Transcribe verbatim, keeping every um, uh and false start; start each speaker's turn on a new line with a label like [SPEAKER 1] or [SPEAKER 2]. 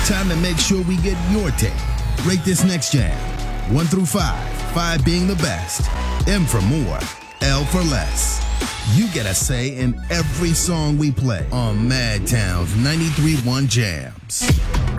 [SPEAKER 1] Time to make sure we get your take. Rate this next jam. One through five. Five being the best. M for more. L for less. You get a say in every song we play on Madtown's ninety-three point one Jams.